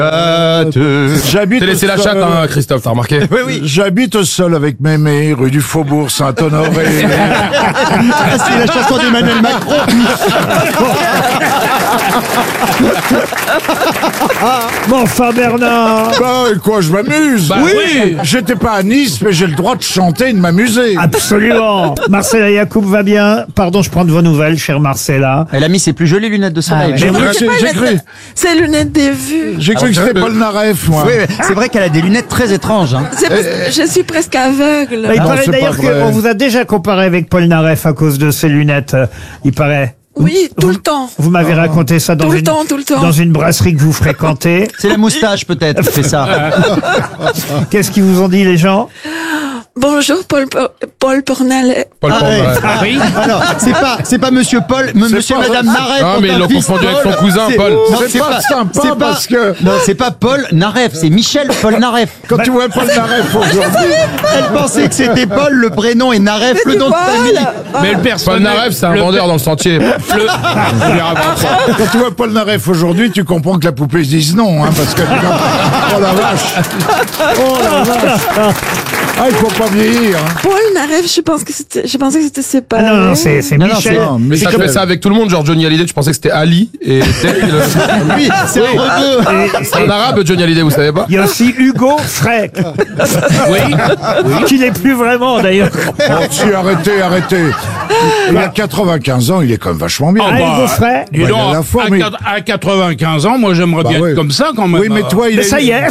J'habite. T'as laissé la chatte, hein, Christophe, t'as remarqué? Oui. J'habite seul avec Mémé, rue du Faubourg Saint-Honoré. C'est la chanson d'Emmanuel Macron. Bon, enfin, Bernard. Bah, et quoi, je m'amuse. Bah oui. J'étais pas à Nice, mais j'ai le droit de chanter et de m'amuser. Absolument. Marcella Yacoub va bien. Pardon, je prends de vos nouvelles, chère Marcella. Elle a mis ses plus jolies lunettes de soleil. J'ai cru, C'est lunettes des vues. j'ai cru que c'était Paul Naref, moi. Oui, c'est vrai qu'elle a des lunettes très étranges. Hein. C'est parce que je suis presque aveugle. Il non, paraît c'est d'ailleurs pas vrai. qu'on vous a déjà comparé avec Paul Naref à cause de ses lunettes. Il paraît. Oui, tout le temps. Vous m'avez raconté ça dans Tout le temps. dans une brasserie que vous fréquentez. C'est la moustache peut-être qui fait ça. Qu'est-ce qu'ils vous ont dit, les gens? Bonjour, Paul Pornalet. Paul Pornalet. Oui. Alors, c'est pas Monsieur Paul, Monsieur pas- Madame Naref. Ah, mais ils l'ont confondu avec son cousin, C'est- Paul. Non, C'est pas sympa parce que- Non, c'est pas Paul Naref, c'est Michel Paul Naref. Quand tu vois Paul Naref aujourd'hui, Elle pensait que c'était Paul le prénom et Naref le nom de famille. Mais le personnage. Paul Naref, c'est un vendeur dans le sentier. quand tu vois Paul Naref aujourd'hui, tu comprends que la poupée se dise non, hein, parce que oh la vache, oh la vache. Ah, il faut pas vieillir. Hein. Paul Naref, je pensais que c'était séparé. Ah non, c'est Non, Michel. non, Mais ça fait ça avec tout le monde, genre Johnny Hallyday, tu pensais que c'était Ali et Oui, c'est heureux. c'est en arabe Johnny Hallyday, vous savez pas? Il y a aussi Hugo Frey. Oui. Qui n'est plus vraiment, d'ailleurs. Oh, si, arrêtez. Il a 95 ans, il est quand même vachement bien. Ah, Hugo Frey. Dis donc, à la fois, mais- à 95 ans, moi j'aimerais bien ouais. être comme ça quand même. Oui, mais toi, il Mais est. ça y est.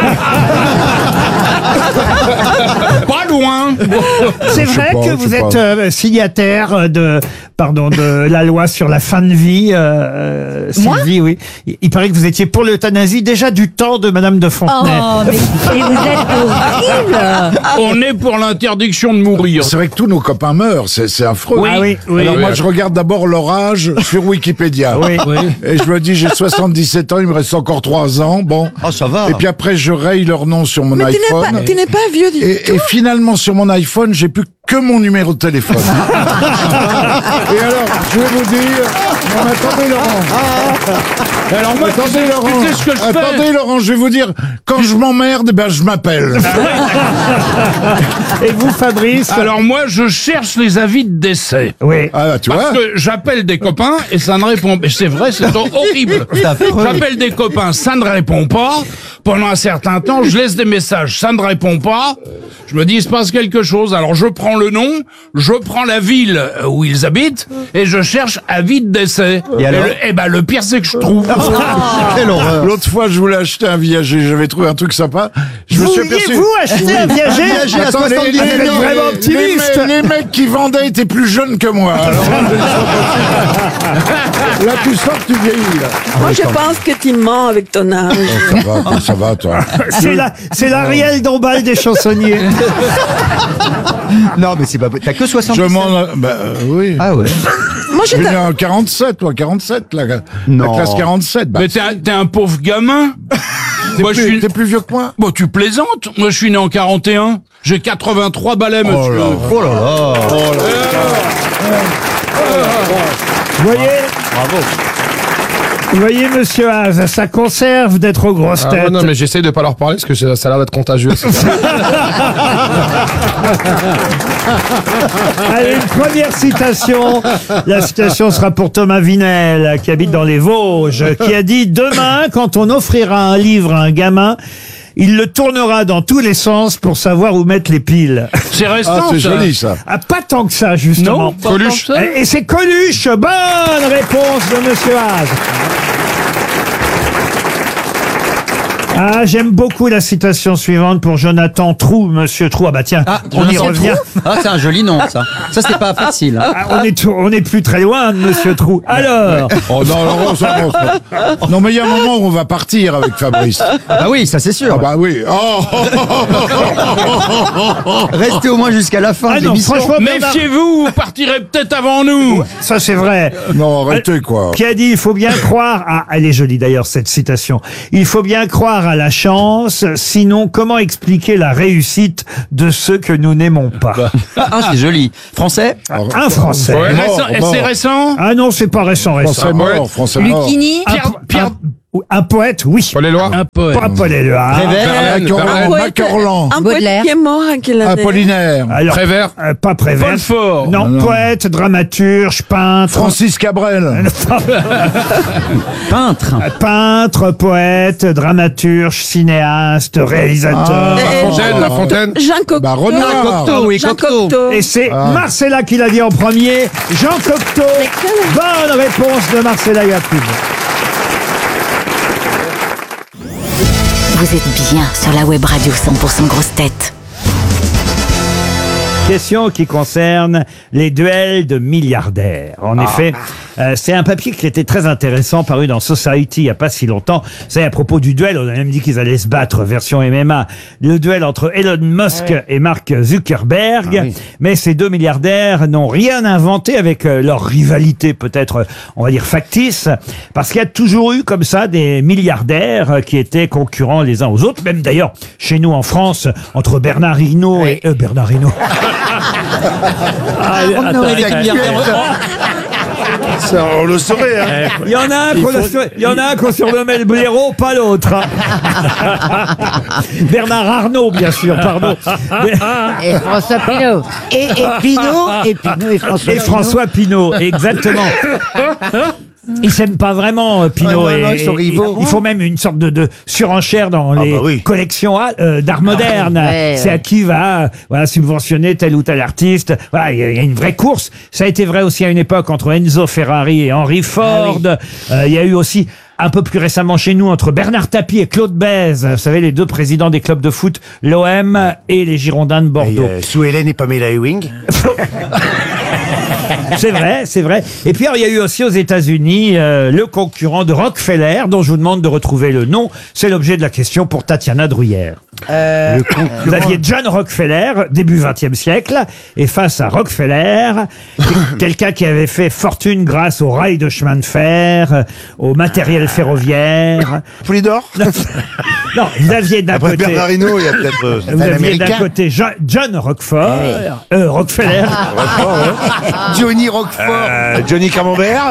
Pas loin. C'est Je sais vrai pas, que je vous sais êtes pas. signataire de la loi sur la fin de vie, Sylvie, oui. Il paraît que vous étiez pour l'euthanasie déjà du temps de Madame de Fontenay. Oh, mais vous êtes horrible. On est pour l'interdiction de mourir. C'est vrai que tous nos copains meurent, c'est affreux. Oui. Ah oui, oui. Alors Oui, moi, oui. je regarde d'abord leur âge sur Wikipédia. Oui. Et je me dis, j'ai 77 ans, il me reste encore 3 ans. Bon. Oh, ça va. Et puis après, je raye leur nom sur mon Mais iPhone. tu n'es pas vieux du tout. Et finalement, sur mon iPhone, j'ai plus que mon numéro de téléphone. Et alors, je vais vous dire... Non, mais attendez, Laurent. Alors moi, Attendez, Laurent. tu sais ce que je fais. Attendez, Laurent, je vais vous dire, quand je m'emmerde, ben, je m'appelle. Et vous, Fabrice? Alors moi, je cherche les avis de décès. Oui. Ah, tu Parce vois. que j'appelle des copains et ça ne répond pas. C'est vrai, c'est horrible. J'appelle des copains, ça ne répond pas. Pendant un certain temps, je laisse des messages, ça ne répond pas. Je me dis, il se passe quelque chose. Alors je prends le nom, je prends la ville où ils habitent et je cherche avis de décès. Et alors le pire, c'est que je trouve. Quelle horreur. L'autre fois, je voulais acheter un viager. J'avais trouvé un truc sympa. Je me suis aperçu. Vouliez-vous acheter un viager? Viager à Attends, 70 vous êtes ans. vraiment optimiste. les mecs qui vendaient étaient plus jeunes que moi. Alors là, tu sens que tu vieillis. Là. Moi, je pense que tu mens avec ton âge. Ça va, toi. C'est l'Ariel Dombal des chansonniers. Non, mais c'est pas. T'as que Je 70 m'en. Oui. Ah ouais. Moi, Je suis né en 47, toi, 47, la Non. classe 47. Bah, Mais t'es un pauvre gamin. Moi, je suis... T'es plus vieux que moi. Bon, tu plaisantes. Moi, je suis né en 41. J'ai 83 balais, monsieur. Oh là là. Vous voyez? Bravo. Vous voyez, monsieur Haas, ça conserve d'être aux grosses Ah, têtes. ouais, non, mais j'essaye de pas leur parler parce que ça a l'air d'être contagieux. c'est ça. Allez, une première citation. La citation sera pour Thomas Vinel, qui habite dans les Vosges, qui a dit « Demain, quand on offrira un livre à un gamin, il le tournera dans tous les sens pour savoir où mettre les piles. C'est restant, Ah, c'est ça. joli, ça. » Ah, pas tant que ça, justement. Non, pas Coluche. tant que ça. Et c'est Coluche. Bonne réponse de monsieur Haas. Ah, j'aime beaucoup la citation suivante pour Jonathan Trou, monsieur Trou. Ah bah tiens, on y revient. Ah, c'est un joli nom, ça. Ça, c'est pas facile. Hein. Ah, on est plus très loin de monsieur Trou. Alors, Oh non, Laurent, ça va. Non, mais il y a un moment où on va partir avec Fabrice. Ah oui, ça c'est sûr. Ah bah oui. Oh. Restez au moins jusqu'à la fin ah de non, l'émission. franchement, Bernard, Méfiez-vous, vous partirez peut-être avant nous. ça c'est vrai. Non, arrêtez, quoi. Qui a dit, il faut bien croire à... Elle est jolie d'ailleurs, cette citation. Il faut bien croire à la chance, sinon comment expliquer la réussite de ceux que nous n'aimons pas? Ah, c'est joli. Français? Un Français. Ouais. Mort, Et mort. c'est récent. Ah non, c'est pas récent. Français mort, Français mort. Lucchini. Pierre, Un poète, oui. Paul Éluard. Un poète. Pas Paul Éluard. Verlaine, Verlaine. Macorlan. Un poète Baudelaire. qui est mort à quelle année? Apollinaire. Alors, Prévert. pas Prévert. Paul Fort. Non, Non. poète, dramaturge, peintre. Francis Cabrel. Peintre, poète, dramaturge, cinéaste, réalisateur. La Fontaine. Jean Cocteau. Bah, Renoir. Jean Cocteau. Et c'est Marcella qui l'a dit en premier. Jean Cocteau. Excellent. Bonne réponse de Marcella Yacoub. Vous êtes bien sur la web radio 100% grosses têtes. Question qui concerne les duels de milliardaires. En effet, c'est un papier qui était très intéressant, paru dans Society il n'y a pas si longtemps. C'est à propos du duel, on a même dit qu'ils allaient se battre, version MMA. Le duel entre Elon Musk et Mark Zuckerberg. Mais ces deux milliardaires n'ont rien inventé avec leur rivalité, peut-être, on va dire, factice. Parce qu'il y a toujours eu comme ça des milliardaires qui étaient concurrents les uns aux autres. Même d'ailleurs, chez nous en France, entre Bernard Hinault et... Bernard Hinault. Ça, on le saurait, hein. Il y en a un qu'on surnommait le blaireau, pas l'autre. Bernard Arnault, bien sûr, pardon. Et François Pinault. Et Pinault et François Pinault, exactement. Ils s'aiment pas vraiment, Pinault. Ouais, non, ils sont rivaux. Il faut même une sorte de surenchère dans les collections d'art moderne. C'est à qui va subventionner tel ou tel artiste. Voilà, il y a une vraie course. Ça a été vrai aussi à une époque entre Enzo Ferrari et Henry Ford. Il y a eu aussi un peu plus récemment chez nous entre Bernard Tapie et Claude Bèze, vous savez, les deux présidents des clubs de foot, l'OM et les Girondins de Bordeaux. Sue Hélène et Pamela Ewing. C'est vrai, c'est vrai. Et puis alors, il y a eu aussi aux États-Unis le concurrent de Rockefeller, dont je vous demande de retrouver le nom. C'est l'objet de la question pour Tatiana Druyère. Vous aviez John Rockefeller, début XXe siècle, et face à Rockefeller, quelqu'un qui avait fait fortune grâce aux rails de chemin de fer, au matériel ferroviaire. Polydor. Non, vous aviez d'un Après côté... Bernard Hinault, il y a peut-être Vous aviez d'un côté John Rockefeller. Johnny Roquefort. Johnny Camembert.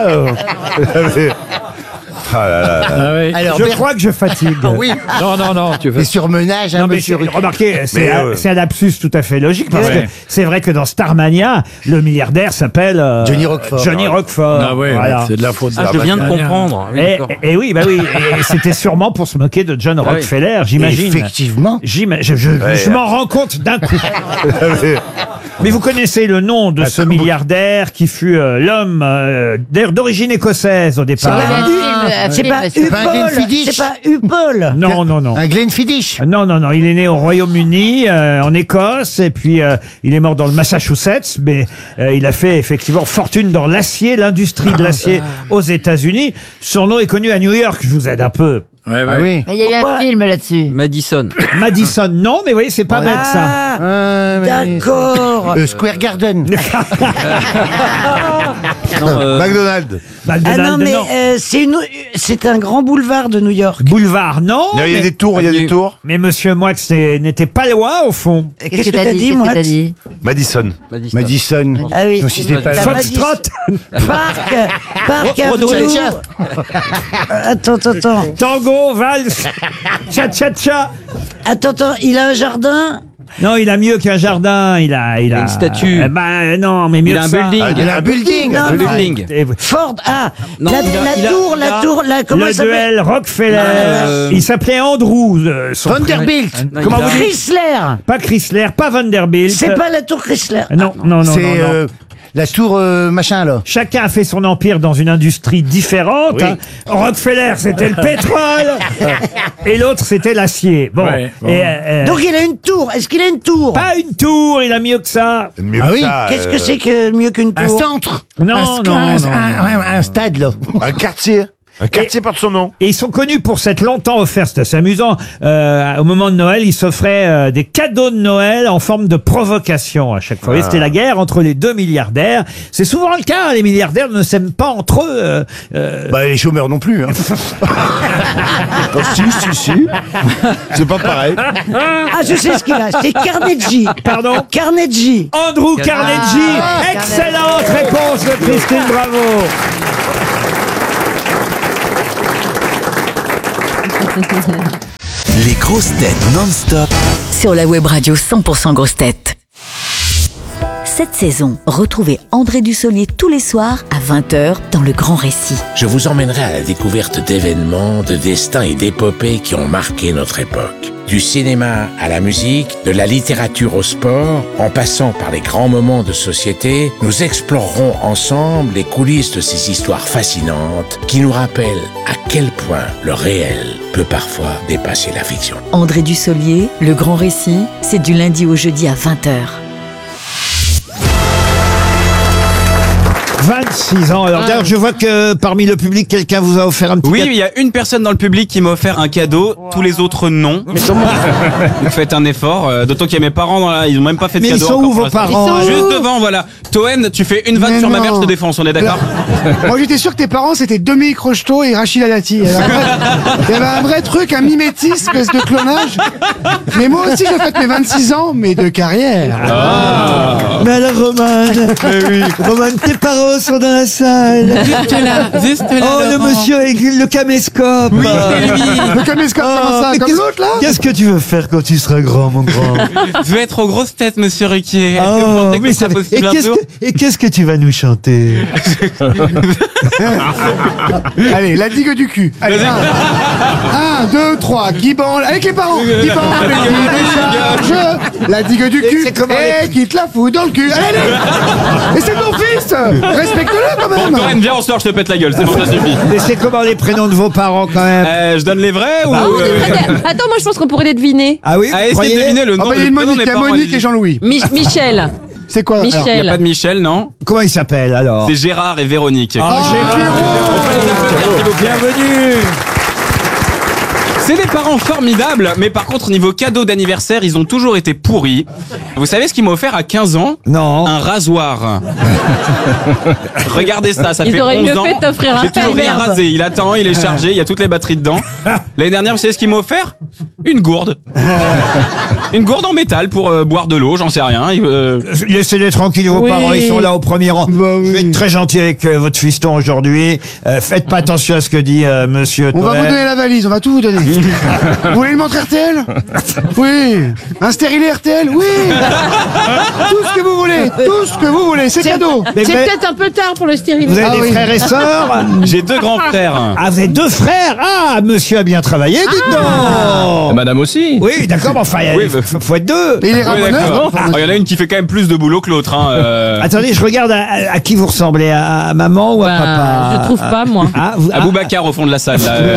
Alors, Je crois que je fatigue. oui. Non, tu Et surmenage, Non, mais remarquez, c'est un lapsus tout à fait logique, parce que c'est vrai que dans Starmania, le milliardaire s'appelle Johnny Roquefort. Johnny Roquefort. Ah ouais, Voilà. c'est de la faute. je viens de comprendre. Oui, d'accord. Et oui, et c'était sûrement pour se moquer de John Rockefeller, j'imagine. Effectivement. Je m'en rends compte d'un coup. Mais vous connaissez le nom de ce milliardaire qui fut l'homme d'ailleurs d'origine écossaise au départ. C'est pas Glenfiddich. C'est pas Upol. Non. Un Glenfiddich. Non, il est né au Royaume-Uni, en Écosse, et puis il est mort dans le Massachusetts, mais il a fait effectivement fortune dans l'acier, l'industrie de l'acier aux États-Unis. Son nom est connu à New York, je vous aide un peu. Ouais. Oui. Mais il y a eu un film là-dessus. Madison. Madison, non, mais vous voyez, c'est pas bête ça. D'accord. Square Garden. McDonald's. McDonald's, Ah non, mais non. c'est un grand boulevard de New York. Boulevard, non. Il y a mais- des tours, il y a des tours. Mais monsieur Moix n'était pas loin, au fond. Qu'est-ce que t'as dit, Qu'est-ce moi que t'as dit Madison. Madison. Ah oui. Non, si c'est pas Foxtrot. Parc Avenue. Attends. Tango, valse, cha-cha-cha. Attends, il a un jardin. Non, il a mieux qu'un jardin. Il a une statue. Non, mais mieux Il a que un ça. building. Il a un building. Non, Un non. building. Et- Ford. Non, La tour, comment le ça s'appelle? duel Rockefeller. Il s'appelait Andrew. Son Vanderbilt. Non, Comment il a- vous dites? Chrysler. Pas Chrysler, pas Vanderbilt. C'est pas la tour Chrysler. Non. C'est la tour machin là. Chacun a fait son empire dans une industrie différente. Hein. Rockefeller, c'était le pétrole. Et l'autre, c'était l'acier. Bon. Ouais, bon. Et, Donc il a une tour. Est-ce qu'il a une tour? pas une tour, il a mieux que ça. Mieux Ah que oui, ça, Qu'est-ce que c'est que mieux qu'une Un tour? centre. Non. Un stade là. Un quartier. Un quartier porte son nom. Et ils sont connus pour s'être longtemps offerts, c'est assez amusant, au moment de Noël, ils s'offraient des cadeaux de Noël en forme de provocation à chaque fois. Et c'était la guerre entre les deux milliardaires. C'est souvent le cas, les milliardaires ne s'aiment pas entre eux. Bah les chômeurs non plus. Hein. Si. C'est pas pareil. Ah, je sais ce qu'il a. C'est Carnegie. Pardon Carnegie. Andrew Carnegie. Excellente réponse de Christine Bravo. Les grosses têtes non-stop. Sur la web radio 100% grosses têtes. Cette saison, retrouvez André Dussolier tous les soirs à 20h dans Le Grand Récit. Je vous emmènerai à la découverte d'événements, de destins et d'épopées qui ont marqué notre époque. Du cinéma à la musique, de la littérature au sport, en passant par les grands moments de société, nous explorerons ensemble les coulisses de ces histoires fascinantes qui nous rappellent à quel point le réel peut parfois dépasser la fiction. André Dussolier, Le Grand Récit, c'est du lundi au jeudi à 20h. 26 ans. Alors d'ailleurs, je vois que parmi le public, quelqu'un vous a offert un petit Oui, cadeau. il y a une personne dans le public qui m'a offert un cadeau, tous les autres non. Mais comment vous faites un effort, d'autant qu'il y a mes parents dans ils ont même pas fait de Mais ils cadeau. sont où, encore vos pour l'instant. parents, Juste alors devant, voilà. Toen, tu fais une vanne Mais sur ma mère, non. je te défonce, on est d'accord? Moi j'étais sûr que tes parents c'était Dominique Rocheteau et Rachida Dati. Il y avait un vrai truc, un mimétisme, espèce de clonage. Mais moi aussi j'ai fait mes 26 ans, mais de carrière. Mais alors, Roman, Roman, tes parents sont dans la salle. Juste là, Oh, le Laurent. monsieur avec le caméscope. Oui, c'est lui. Le caméscope, comment ça? mais Comme l'autre là? Qu'est-ce que tu veux faire quand tu seras grand, mon grand? Je veux être aux grosses têtes, monsieur Ruquier. Est-ce que vous Oh, pensez que mais ce sera et possible un qu'est-ce jour que, et qu'est-ce que tu vas nous chanter? Allez, la digue du cul. Allez, 1, 2, 3, qui branle, avec les parents, qui branle, qui décharge, la digue du cul, et qui te la fout dans le cul. Allez, allez. Et c'est ton fils. Respecte-le quand même. Toen, viens, on sort, je te pète la gueule, c'est bon, ça suffit. Mais c'est comment les prénoms de vos parents, quand même? Je donne les vrais ou... Attends, moi je pense qu'on pourrait les deviner. Ah oui, Allez, vous essayez de croyez? deviner le Ah nom. bah, il y a le une prénom Monique, des il y a parents, Monique allez-y. et Jean-Louis. Michel. C'est quoi? Il n'y a Michel. pas de Michel, non? Comment il s'appelle, alors? C'est Gérard et Véronique. Ah, bienvenue. C'est des parents formidables, mais par contre, niveau cadeau d'anniversaire, ils ont toujours été pourris. Vous savez ce qu'ils m'ont offert à 15 ans? Non. Un rasoir. Regardez ça, ça Ils fait auraient 11 mieux ans. fait de t'offrir un J'ai toujours rien merde. rasé. Il attend, il est chargé, il y a toutes les batteries dedans. L'année dernière, vous savez ce qu'ils m'ont offert? Une gourde. Une gourde en métal pour boire de l'eau, j'en sais rien. Laissez-les tranquilles, vos Oui. parents, ils sont là au premier rang. Je vais être très gentil avec votre fiston aujourd'hui. Faites pas attention à ce que dit monsieur On va Toen. vous donner la valise, on va tout vous donner. Vous voulez une montre RTL? Oui. Un stérilet RTL? Oui. Tout ce que vous voulez, tout ce que vous voulez, c'est cadeau. Mais C'est vous avez- peut-être un peu tard pour le stérilet. Vous avez Ah des oui. frères et sœurs? J'ai 2 grands frères. Ah, vous avez 2 frères? Ah, monsieur a bien travaillé, dites donc. Madame aussi. Oui, d'accord, mais enfin, Oui, faut être 2. Et il est Oui, ramoneur. d'accord. Il y en a une qui fait quand même plus de boulot que l'autre. Hein, Attendez, je regarde à qui vous ressemblez, à maman ou à papa? Je trouve pas, moi. Ah, vous, Aboubacar au fond de la salle. Là,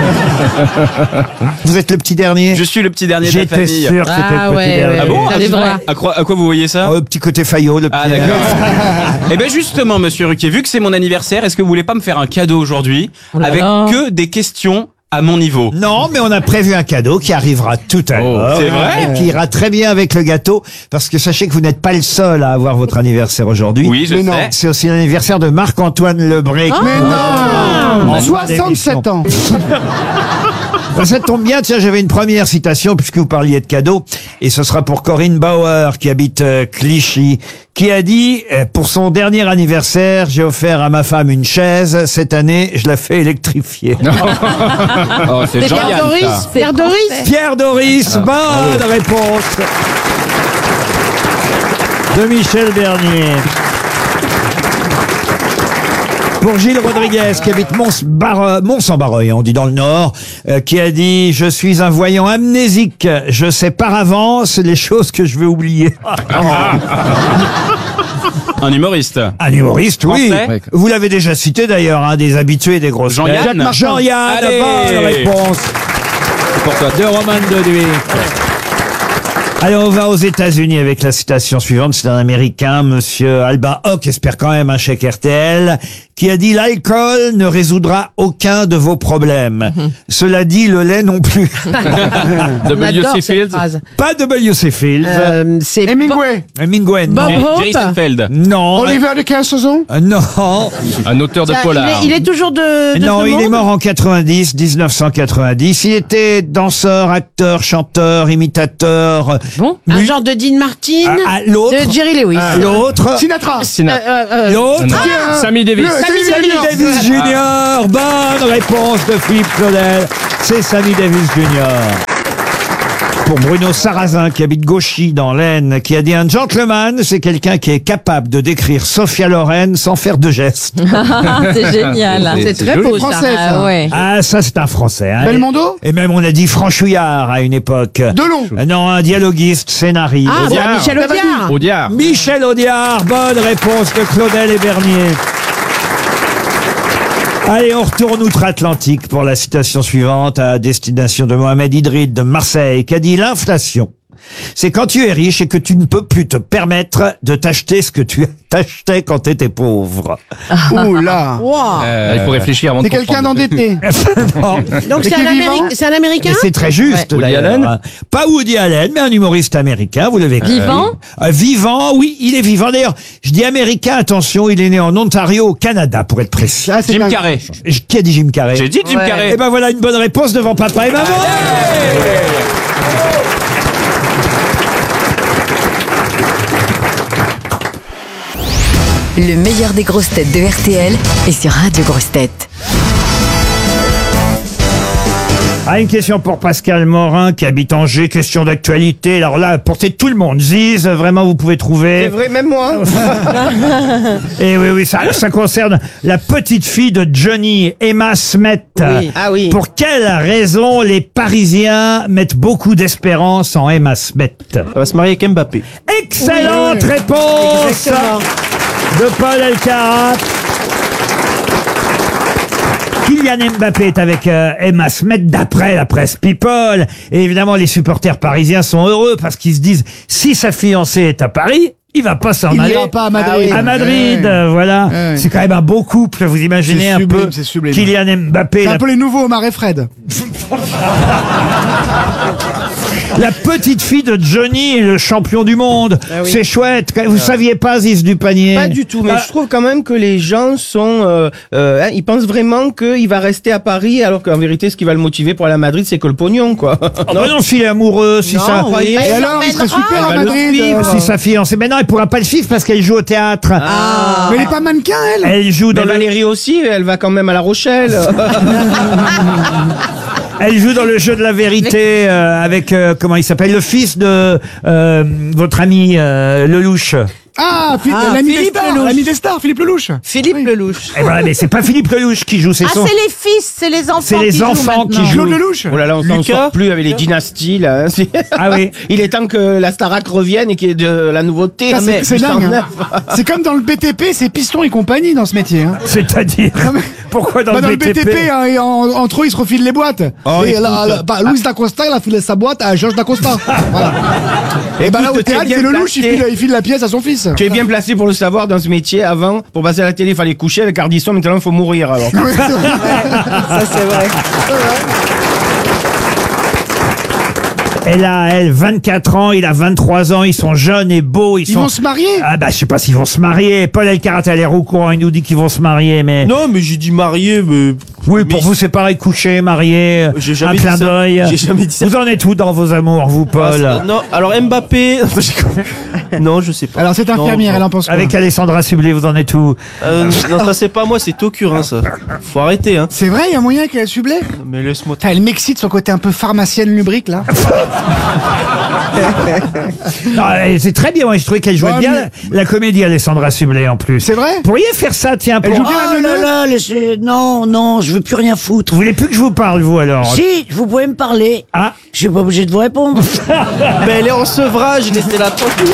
vous êtes le petit dernier? je suis le petit dernier de la J'étais famille. sûr que c'était Ah le petit ouais, dernier. Ah bon? C'est vrai. À quoi vous voyez ça? Oh, le petit côté faillot, le petit. Ah d'accord. Eh ben justement, monsieur Ruquier, vu que c'est mon anniversaire, est-ce que vous voulez pas me faire un cadeau aujourd'hui là avec là. que des questions à mon niveau? Non, mais on a prévu un cadeau qui arrivera tout à l'heure. c'est vrai Et qui ira très bien avec le gâteau. Parce que sachez que vous n'êtes pas le seul à avoir votre anniversaire aujourd'hui. Oui, je Mais non. sais. C'est aussi l'anniversaire de Marc-Antoine Lebré. Mais non. 67 ans. Ça tombe bien, tiens, j'avais une première citation puisque vous parliez de cadeaux. Et ce sera pour Corinne Bauer qui habite Clichy, qui a dit, pour son dernier anniversaire, j'ai offert à ma femme une chaise. Cette année, je la fais électrifier. Oh, c'est Pierre Jean-Yann, Doris. ça. Pierre Doris. Pierre Doris, bonne réponse de Michel Bernier. Pour Gilles Rodriguez, qui habite Mons-en-Barreuil, on dit dans le Nord, qui a dit « Je suis un voyant amnésique, je sais par avance les choses que je vais oublier. » Un humoriste. Un humoriste, oui. Français. Vous l'avez déjà cité d'ailleurs, un des habitués des grosses Jean-Yann. têtes. Jean-Yann, Allez. bonne réponse C'est pour toi. de Roman Doduy. Allez, on va aux États-Unis avec la citation suivante. C'est un Américain, monsieur Alba Hock, espère quand même un chèque RTL, qui a dit « L'alcool ne résoudra aucun de vos problèmes. Cela dit, le lait non plus. » W.C. Fields. Pas W.C. Fields. C'est Hemingway. Hemingway, non. Bob Hope. Jerry Seinfeld. Non. Oliver de Cassozon. Non. Un auteur de Ça, polar. il est toujours de Non, ce il est monde mort en 1990. Il était danseur, acteur, chanteur, imitateur. Bon. Un genre de Dean Martin. L'autre. De Jerry Lewis. L'autre. Sinatra. L'autre. Qui, Sammy Davis. le Sammy Davis Jr. Bonne réponse de Philippe Claudel. C'est Sammy Davis Jr. Pour Bruno Sarrazin, qui habite Gauchy dans l'Aisne, qui a dit: un gentleman, c'est quelqu'un qui est capable de décrire Sophia Loren sans faire de gestes. C'est génial. C'est très beau, ça. Français, ça. Ah ouais. Ah, ça, c'est un Français. Hein. Belmondo? Et même, on a dit franchouillard à une époque. Delon. Non, un dialoguiste, scénariste. Ah, bah, Michel Audiard. Audiard. Michel Audiard, bonne réponse de Claudel et Bernier. Allez, on retourne outre-Atlantique pour la citation suivante à destination de Mohamed Idrid de Marseille, qui a dit: l'inflation, c'est quand tu es riche et que tu ne peux plus te permettre de t'acheter ce que tu t'achetais quand tu étais pauvre. Ouh là. Wow. Il faut réfléchir avant de C'est quelqu'un comprendre. d'endetté. Non. Donc c'est qui est un, vivant c'est un Américain. Et c'est très juste. Woody d'ailleurs. Allen Pas Woody Allen, mais un humoriste américain, vous l'avez compris. Vivant Vivant, oui, il est vivant. D'ailleurs, je dis américain, attention, il est né en Ontario, au Canada, pour être précis. Ah, c'est Jim un- Carrey. Qui a dit Jim Carrey? J'ai dit Jim Carrey. Et ben voilà une bonne réponse devant papa et maman. Le meilleur des grosses têtes de RTL est sur Radio Grosses Têtes. Ah, une question pour Pascal Morin qui habite Angers, question d'actualité. Alors là, portez tout le monde. Ziz, vraiment, vous pouvez trouver. C'est vrai, même moi. Et oui, ça concerne la petite fille de Johnny, Emma Smet. Oui. Ah oui. Pour quelle raison les Parisiens mettent beaucoup d'espérance en Emma Smet? Elle va se marier avec Mbappé. Excellente réponse Exactement. de Paul Elkarat. Kylian Mbappé est avec Emma Smet d'après la presse People. Et évidemment, les supporters parisiens sont heureux parce qu'ils se disent, si sa fiancée est à Paris, il va pas s'en Il aller n'ira pas à Madrid. à Madrid, Ouais. voilà. Ouais. C'est quand même un beau couple, vous imaginez C'est un sublime, peu c'est sublime. Kylian Mbappé, C'est un la, peu les nouveaux Omar et Fred. la petite fille de Johnny et le champion du monde. Ah oui. C'est chouette. Vous saviez pas, Ziz du panier? Pas du tout, mais je trouve quand même que les gens sont... ils pensent vraiment qu'il va rester à Paris, alors qu'en vérité, ce qui va le motiver pour aller à Madrid, c'est que le pognon, quoi. Non, s'il est amoureux, si Non, ça... oui. Et alors, il serait super à Elle va le Madrid. suivre. Si sa fiancée... Mais non, elle pourra pas le suivre parce qu'elle joue au théâtre. Mais elle est pas mannequin, elle. Elle joue dans Mais le... Valérie aussi, elle va quand même à La Rochelle. Elle joue dans le jeu de la vérité avec comment il s'appelle, le fils de votre ami Lelouch. Ah, l'ami des stars, l'ami des stars, Philippe Lelouch. Philippe Lelouch. Et voilà, mais c'est pas Philippe Lelouch qui joue, c'est Ah, son. c'est les fils, c'est les enfants. C'est les qui enfants jouent qui jouent. Claude Lelouch. Oh là là, on s'en sort plus avec les dynasties, là. Ah oui. Il est temps que la Starac revienne et qu'il y ait de la nouveauté. Ça, Ah, mais c'est dingue. 809. C'est comme dans le BTP, c'est Piston et compagnie dans ce métier. Hein. C'est-à-dire pourquoi dans Bah, le BTP, hein, et entre eux, ils se refilent les boîtes. Oh, et écoute. Louis Dacosta, il a filé sa boîte à Georges Dacosta. Voilà. Et bah là, au Écoute, théâtre, t'es c'est bien Lelouch, placé. il file la pièce à son fils. Tu es bien placé pour le savoir dans ce métier. Avant, pour passer à la télé, il fallait coucher. Avec Ardisson, maintenant, il faut mourir. Alors. Ça, c'est vrai. Elle a, 24 ans, il a 23 ans, ils sont jeunes et beaux. Ils vont se marier. Ah bah je sais pas s'ils vont se marier. Paul Elkarat a l'air au courant, il nous dit qu'ils vont se marier, mais... Non, mais j'ai dit marié, mais... Oui, pour vous c'est pareil, coucher, marier, J'ai un jamais dit clin ça. d'œil. J'ai jamais dit ça. Vous en êtes où dans vos amours, vous, Paul? Non, alors Mbappé... non, je sais pas. Alors, cette infirmière, elle en pense quoi? Avec Alessandra Sublet, vous en êtes où? Non, ça c'est pas moi, c'est Tokurin, ça. Faut arrêter, hein. C'est vrai, il y a moyen qu'elle sublée. Mais laisse-moi... Elle m'excite son côté un peu pharmacienne lubrique, là. Non, c'est très bien, moi, je trouvais qu'elle jouait Ouais, bien mais- la comédie Alessandra Sublet en plus. C'est vrai? Vous pourriez faire ça, tiens, Elle pour... joue bien la neuneu. là, laissez... Non, je veux plus rien foutre. Vous voulez plus que je vous parle, vous, alors? Si, vous pouvez me parler. Ah. Je suis pas obligé de vous répondre. Mais elle est en sevrage, laissez-la tranquille.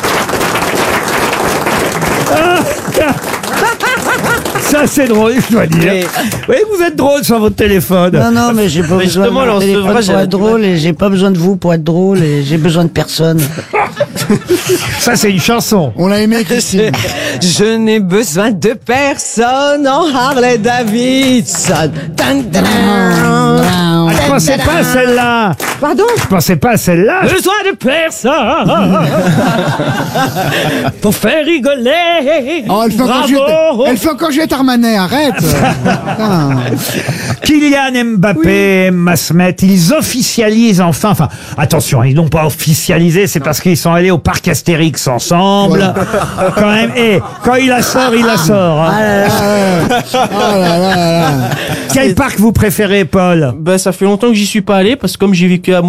Ça, c'est drôle, je dois dire. Mais- Oui, vous êtes drôle sur votre téléphone. Non, mais j'ai pas Mais besoin de justement, mon alors, téléphone sevrage, pour elle a être du drôle et j'ai pas besoin de vous pour être drôle et j'ai besoin de personne. Ça, c'est une chanson. On l'a aimé, Christine. Je n'ai besoin de personne en Harley Davidson. Tan, tan, tan. Je pensais pas à celle-là. Pardon? Je pensais pas à celle-là. Besoin de personne pour faire rigoler. Oh, elle fait encore Bravo. Elle fait encore Juliette Armanet, arrête. Putain. Kylian Mbappé, Masmet, ils officialisent enfin, attention, ils n'ont pas officialisé, c'est parce qu'ils sont allés au parc Astérix ensemble. Quand même, et quand il la sort, il la sort. hein. Oh là là là là. Quel parc vous préférez, Paul? Ben, ça fait longtemps que j'y suis pas allé parce que comme j'ai vécu à